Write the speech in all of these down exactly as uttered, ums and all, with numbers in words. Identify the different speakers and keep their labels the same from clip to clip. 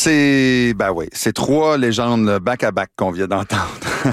Speaker 1: C'est, ben oui, c'est trois légendes back-à-back qu'on vient d'entendre.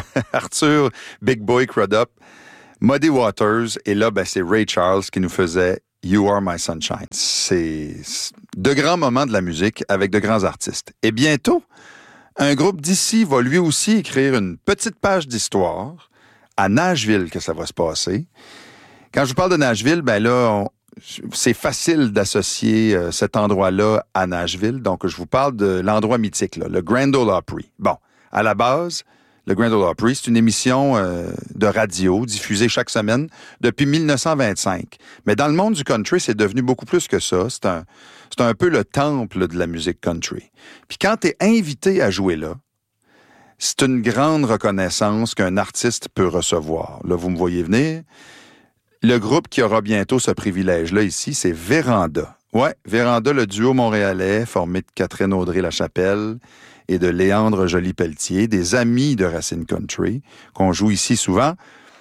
Speaker 1: Arthur Big Boy Crudup, Muddy Waters, et là, ben, c'est Ray Charles qui nous faisait You Are My Sunshine. C'est de grands moments de la musique avec de grands artistes. Et bientôt, un groupe d'ici va lui aussi écrire une petite page d'histoire à Nashville que ça va se passer. Quand je vous parle de Nashville, ben là, on, c'est facile d'associer euh, cet endroit-là à Nashville. Donc, je vous parle de l'endroit mythique, là, le Grand Ole Opry. Bon, à la base, le Grand Ole Opry, c'est une émission euh, de radio diffusée chaque semaine depuis mille neuf cent vingt-cinq. Mais dans le monde du country, c'est devenu beaucoup plus que ça. C'est un, c'est un peu le temple de la musique country. Puis quand tu es invité à jouer là, c'est une grande reconnaissance qu'un artiste peut recevoir. Là, vous me voyez venir. Le groupe qui aura bientôt ce privilège-là ici, c'est Véranda. Ouais, Véranda, le duo montréalais formé de Catherine Audrey-Lachapelle et de Léandre Joly-Pelletier, des amis de Racine Country, qu'on joue ici souvent.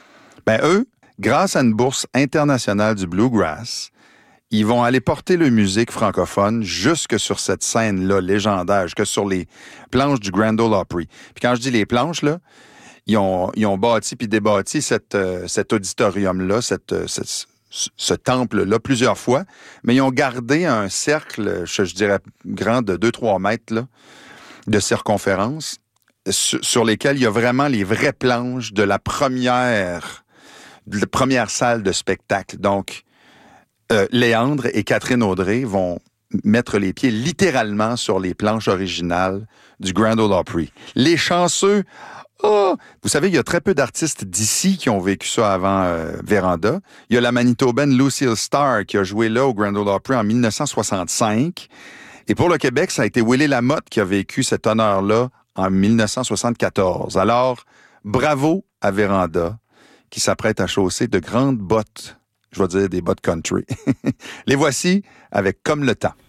Speaker 1: Ben eux, grâce à une bourse internationale du Bluegrass, ils vont aller porter leur musique francophone jusque sur cette scène-là légendaire, jusque sur les planches du Grand Ole Opry. Puis quand je dis les planches, là, Ils ont, ils ont bâti puis débâti cette, euh, cet auditorium-là, cette, euh, cette, ce temple-là plusieurs fois, mais ils ont gardé un cercle, je, je dirais, grand de deux à trois mètres là, de circonférence, sur, sur lesquels il y a vraiment les vraies planches de la première, de la première salle de spectacle. Donc, euh, Léandre et Catherine Audrey vont mettre les pieds littéralement sur les planches originales du Grand Ole Opry. Les chanceux... Oh! Vous savez, il y a très peu d'artistes d'ici qui ont vécu ça avant euh, Véranda. Il y a la Manitobaine Lucille Starr qui a joué là au Grand Ole Opry en mille neuf cent soixante-cinq. Et pour le Québec, ça a été Willie Lamotte qui a vécu cet honneur-là en mille neuf cent soixante-quatorze. Alors, bravo à Véranda qui s'apprête à chausser de grandes bottes, je vais dire des bottes country. Les voici avec Comme le temps.